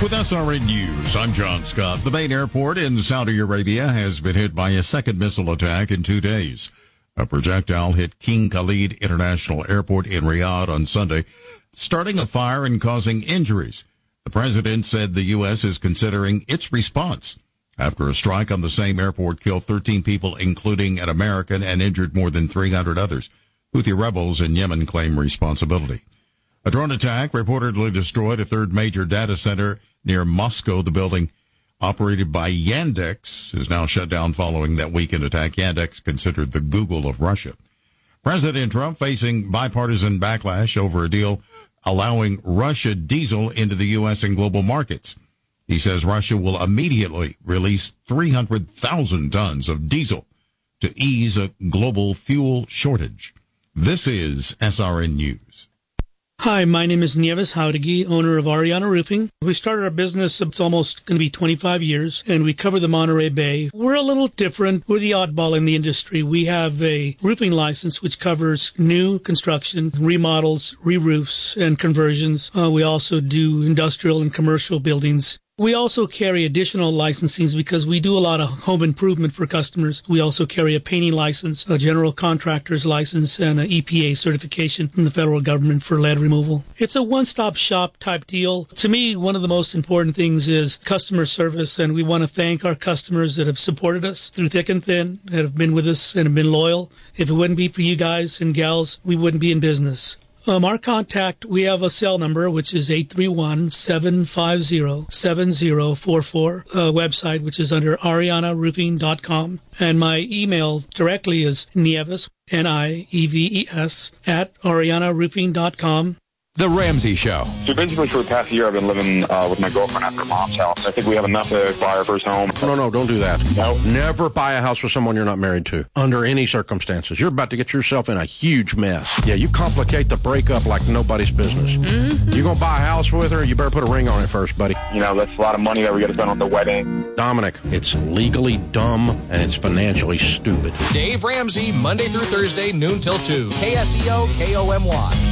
With SRN News, I'm John Scott. The main airport in Saudi Arabia has been hit by a second missile attack in 2 days. A projectile hit King Khalid International Airport in Riyadh on Sunday, starting a fire and causing injuries. The president said the U.S. is considering its response after a strike on the same airport killed 13 people, including an American, and injured more than 300 others. Houthi rebels in Yemen claim responsibility. A drone attack reportedly destroyed a third major data center near Moscow. The building, operated by Yandex, is now shut down following that weekend attack. Yandex, considered the Google of Russia. President Trump facing bipartisan backlash over a deal allowing Russia diesel into the U.S. and global markets. He says Russia will immediately release 300,000 tons of diesel to ease a global fuel shortage. This is SRN News. Hi, my name is Nieves Jauregui, owner of Ariana Roofing. We started our business, it's almost going to be 25 years, and we cover the Monterey Bay. We're a little different. We're the oddball in the industry. We have a roofing license which covers new construction, remodels, re-roofs, and conversions. We also do industrial and commercial buildings. We also carry additional licensings because we do a lot of home improvement for customers. We also carry a painting license, a general contractor's license, and an EPA certification from the federal government for lead removal. It's a one-stop shop type deal. To me, one of the most important things is customer service, and we want to thank our customers that have supported us through thick and thin, that have been with us and have been loyal. If it wouldn't be for you guys and gals, we wouldn't be in business. Our contact, we have a cell number, which is 831-750-7044, website, which is under arianaroofing.com. And my email directly is Nieves, Nieves, @arianaroofing.com. The Ramsey Show. So basically, for the past year, I've been living with my girlfriend at her mom's house. I think we have enough to buy our first home. No, don't do that. No? Never buy a house with someone you're not married to, under any circumstances. You're about to get yourself in a huge mess. Yeah, you complicate the breakup like nobody's business. Mm-hmm. You gonna buy a house with her, you better put a ring on it first, buddy. You know, that's a lot of money that we gotta spend on the wedding. Dominic, it's legally dumb and it's financially stupid. Dave Ramsey, Monday through Thursday, noon till 2. KSEO, KOMY.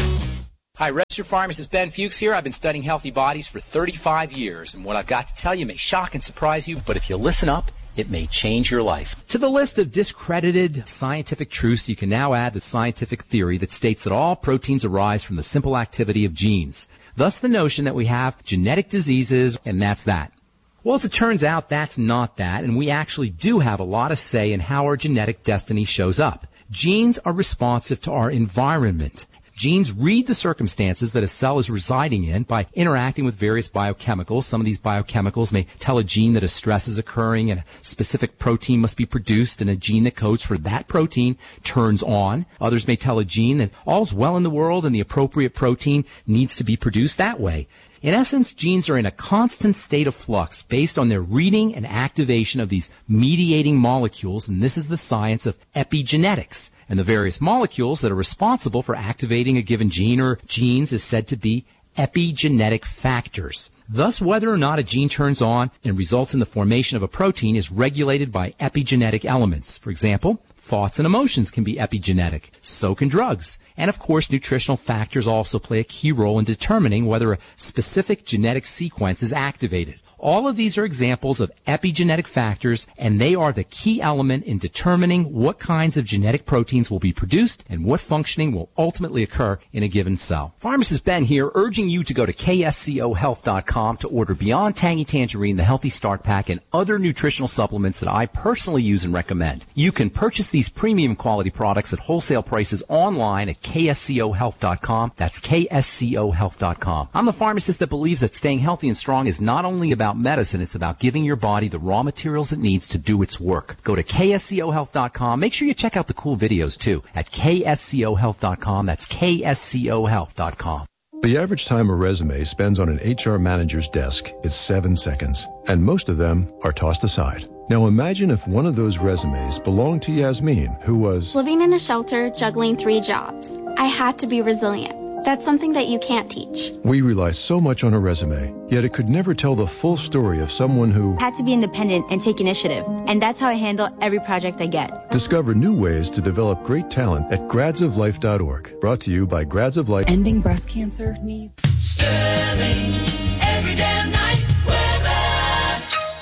Hi, Registered Pharmacist Ben Fuchs here. I've been studying healthy bodies for 35 years, and what I've got to tell you may shock and surprise you, but if you listen up, it may change your life. To the list of discredited scientific truths, you can now add the scientific theory that states that all proteins arise from the simple activity of genes. Thus the notion that we have genetic diseases, and that's that. Well, as it turns out, that's not that, and we actually do have a lot of say in how our genetic destiny shows up. Genes are responsive to our environment. Genes read the circumstances that a cell is residing in by interacting with various biochemicals. Some of these biochemicals may tell a gene that a stress is occurring and a specific protein must be produced, and a gene that codes for that protein turns on. Others may tell a gene that all's well in the world and the appropriate protein needs to be produced that way. In essence, genes are in a constant state of flux based on their reading and activation of these mediating molecules, and this is the science of epigenetics. And the various molecules that are responsible for activating a given gene or genes is said to be epigenetic factors. Thus, whether or not a gene turns on and results in the formation of a protein is regulated by epigenetic elements. For example, thoughts and emotions can be epigenetic. So can drugs. And of course, nutritional factors also play a key role in determining whether a specific genetic sequence is activated. All of these are examples of epigenetic factors, and they are the key element in determining what kinds of genetic proteins will be produced and what functioning will ultimately occur in a given cell. Pharmacist Ben here, urging you to go to KSCOHealth.com to order Beyond Tangy Tangerine, the Healthy Start Pack, and other nutritional supplements that I personally use and recommend. You can purchase these premium quality products at wholesale prices online at KSCOHealth.com. That's KSCOHealth.com. I'm the pharmacist that believes that staying healthy and strong is not only about medicine, it's about giving your body the raw materials it needs to do its work. Go to KSCOHealth.com. Make sure you check out the cool videos too at KSCOHealth.com. That's KSCOHealth.com. The average time a resume spends on an HR manager's desk is 7 seconds, and most of them are tossed aside. Now imagine if one of those resumes belonged to Yasmin, who was living in a shelter, juggling 3 jobs. I had to be resilient. That's something that you can't teach. We rely so much on a resume, yet it could never tell the full story of someone who had to be independent and take initiative. And that's how I handle every project I get. Discover new ways to develop great talent at gradsoflife.org. Brought to you by Grads of Life. Ending breast cancer needs Sterling every damn night.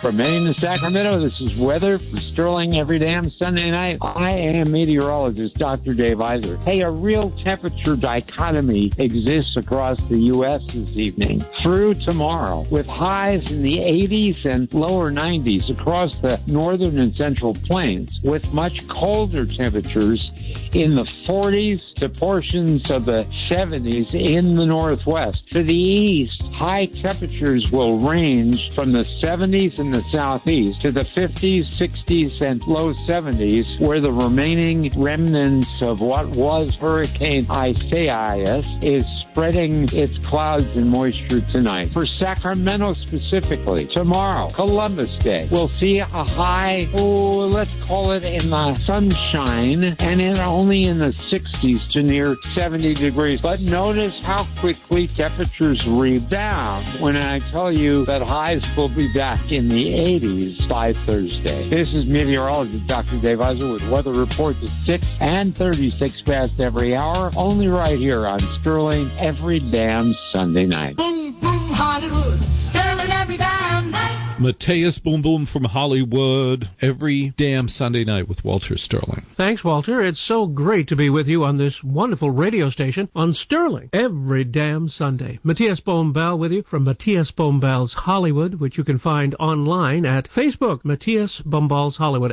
From Maine to Sacramento, this is weather for Sterling every damn Sunday night. I am meteorologist Dr. Dave Iser. Hey, a real temperature dichotomy exists across the U.S. this evening through tomorrow, with highs in the 80s and lower 90s across the northern and central plains, with much colder temperatures in the 40s to portions of the 70s in the northwest. To the east, high temperatures will range from the 70s in the southeast to the 50s, 60s, and low 70s, where the remaining remnants of what was Hurricane Isaias is spreading its clouds and moisture tonight. For Sacramento specifically, tomorrow, Columbus Day, we'll see a high, let's call it in the sunshine, and only in the 60s to near 70 degrees. But notice how quickly temperatures rebound when I tell you that highs will be back in the 80s by Thursday. This is meteorologist Dr. Dave Iser with weather reports at 6 and 36 past every hour, only right here on Sterling every damn Sunday night. Boom, boom, Hollywood. Sterling every damn night. Mateus Boom Boom from Hollywood every damn Sunday night with Walter Sterling. Thanks, Walter. It's so great to be with you on this wonderful radio station on Sterling every damn Sunday. Matthias Bombal with you from Matthias Bombal's Hollywood, which you can find online at Facebook. Matthias Bombal's Hollywood,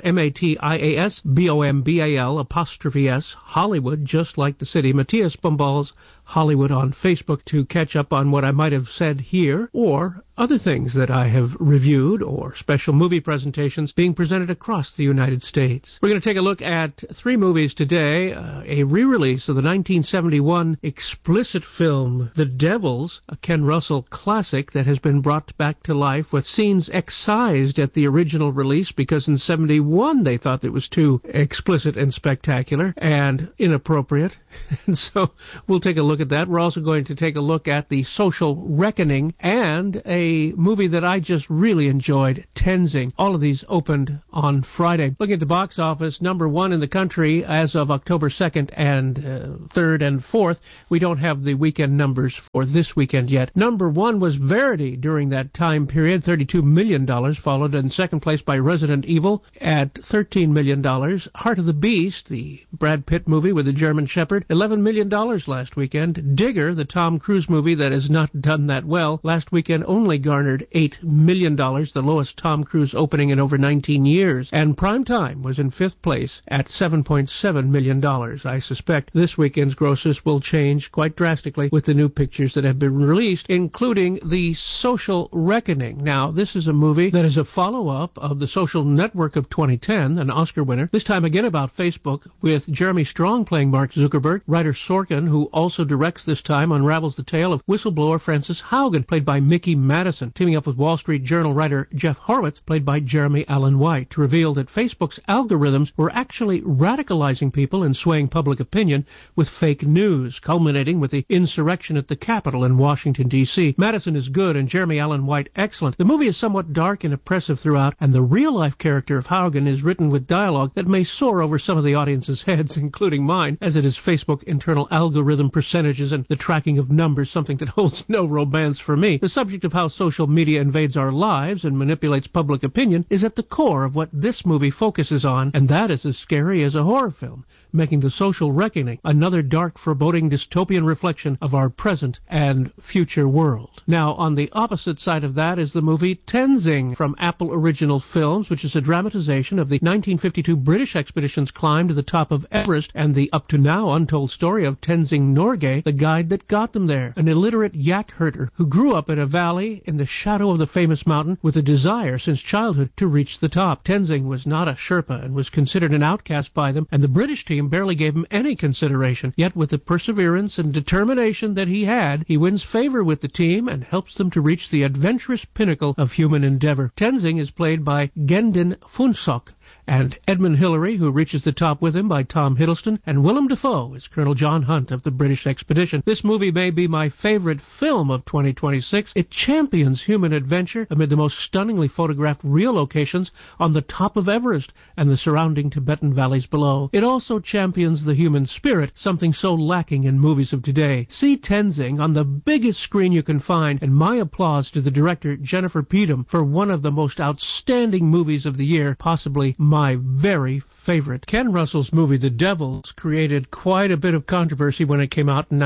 MATIASBOMBAL''S Hollywood, just like the city. Matthias Bombal's Hollywood on Facebook to catch up on what I might have said here or other things that I have reviewed or special movie presentations being presented across the United States. We're going to take a look at 3 movies today. A re-release of the 1971 explicit film The Devils, a Ken Russell classic that has been brought back to life with scenes excised at the original release because in 71 they thought it was too explicit and spectacular and inappropriate. And so we'll take a look at that. We're also going to take a look at The Social Reckoning and a movie that I just really enjoyed, Tenzing. All of these opened on Friday. Looking at the box office, number 1 in the country as of October 2nd and 3rd and 4th. We don't have the weekend numbers for this weekend yet. Number 1 was Verity during that time period, $32 million, followed in second place by Resident Evil at $13 million. Heart of the Beast, the Brad Pitt movie with the German Shepherd, $11 million last weekend. Digger, the Tom Cruise movie that has not done that well, last weekend only garnered $8 million, the lowest Tom Cruise opening in over 19 years. And Primetime was in 5th place at $7.7 million. I suspect this weekend's grosses will change quite drastically with the new pictures that have been released, including The Social Reckoning. Now, this is a movie that is a follow-up of The Social Network of 2010, an Oscar winner, this time again about Facebook, with Jeremy Strong playing Mark Zuckerberg. Writer Sorkin, who also directs this time, unravels the tale of whistleblower Frances Haugen, played by Mickey Madison, teaming up with Wall Street Journal writer Jeff Horowitz, played by Jeremy Allen White, to reveal that Facebook's algorithms were actually radicalizing people and swaying public opinion with fake news, culminating with the insurrection at the Capitol in Washington, D.C. Madison is good and Jeremy Allen White excellent. The movie is somewhat dark and oppressive throughout, and the real-life character of Haugen is written with dialogue that may soar over some of the audience's heads, including mine, as it is Facebook internal algorithm percentages and the tracking of numbers, something that holds no romance for me. The subject of how social media invades our lives and manipulates public opinion is at the core of what this movie focuses on, and that is as scary as a horror film, making The Social Reckoning another dark, foreboding dystopian reflection of our present and future world. Now, on the opposite side of that is the movie Tenzing from Apple Original Films, which is a dramatization of the 1952 British expedition's climb to the top of Everest and the up-to-now untold story of Tenzing Norgay, the guide that got them there, an illiterate yak herder who grew up in a valley in the shadow of the famous mountain with a desire since childhood to reach the top. Tenzing was not a Sherpa and was considered an outcast by them, and the British team barely gave him any consideration. Yet with the perseverance and determination that he had, he wins favor with the team and helps them to reach the adventurous pinnacle of human endeavor. Tenzing is played by Gendon Funsok, and Edmund Hillary, who reaches the top with him, by Tom Hiddleston, and Willem Dafoe is Colonel John Hunt of the British expedition. Expedition. This movie may be my favorite film of 2026. It champions human adventure amid the most stunningly photographed real locations on the top of Everest and the surrounding Tibetan valleys below. It also champions the human spirit, something so lacking in movies of today. See Tenzing on the biggest screen you can find, and my applause to the director Jennifer Peedham for one of the most outstanding movies of the year, possibly my very favorite. Ken Russell's movie The Devils created quite a bit of controversy when it came out in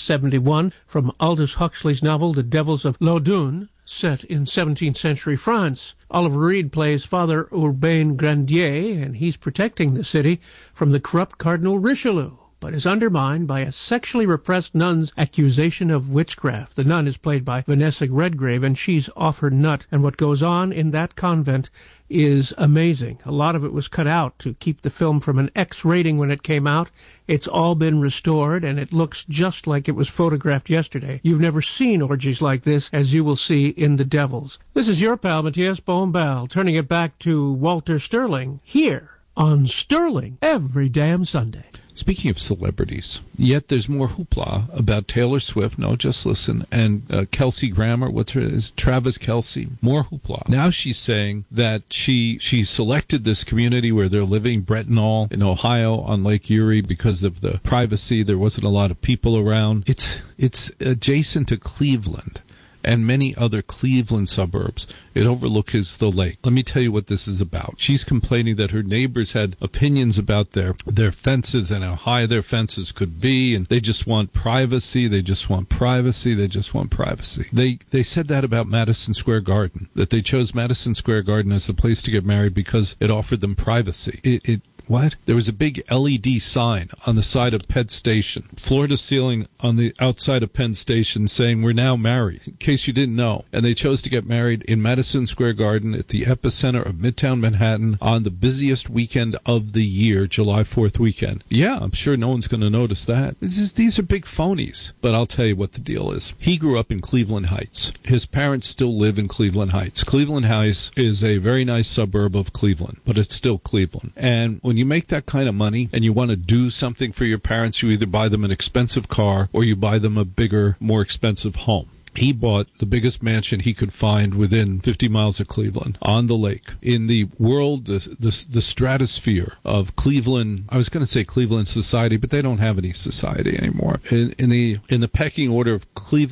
1971 from Aldous Huxley's novel The Devils of Loudun, set in 17th century France. Oliver Reed plays Father Urbain Grandier, and he's protecting the city from the corrupt Cardinal Richelieu, but is undermined by a sexually repressed nun's accusation of witchcraft. The nun is played by Vanessa Redgrave, and she's off her nut, and what goes on in that convent is amazing. A lot of it was cut out to keep the film from an X rating when it came out. It's all been restored, and it looks just like it was photographed yesterday. You've never seen orgies like this, as you will see in The Devils. This is your pal, Matthias Bombal, turning it back to Walter Sterling, here on Sterling Every Damn Sunday. Speaking of celebrities, yet there's more hoopla about Taylor Swift, no, just listen, and Kelsey Grammer, Travis Kelce, more hoopla. Now she's saying that she selected this community where they're living, Brettonall in Ohio on Lake Erie, because of the privacy. There wasn't a lot of people around. It's adjacent to Cleveland and many other Cleveland suburbs. It overlooks the lake. Let me tell you what this is about. She's complaining that her neighbors had opinions about their fences and how high their fences could be, and they just want privacy. They just want privacy. They just want privacy. They said that about Madison Square Garden, that they chose Madison Square Garden as the place to get married because it offered them privacy. What? There was a big LED sign on the side of Penn Station, floor to ceiling on the outside of Penn Station, saying we're now married, in case you didn't know. And they chose to get married in Madison Square Garden at the epicenter of Midtown Manhattan on the busiest weekend of the year, July 4th weekend. Yeah, I'm sure no one's going to notice that. These are big phonies. But I'll tell you what the deal is. He grew up in Cleveland Heights. His parents still live in Cleveland Heights. Cleveland Heights is a very nice suburb of Cleveland, but it's still Cleveland. And when you make that kind of money and you want to do something for your parents, you either buy them an expensive car or you buy them a bigger, more expensive home. He bought the biggest mansion he could find within 50 miles of Cleveland on the lake. In the world, the stratosphere of Cleveland, I was going to say Cleveland society, but they don't have any society anymore. In the pecking order of Cleveland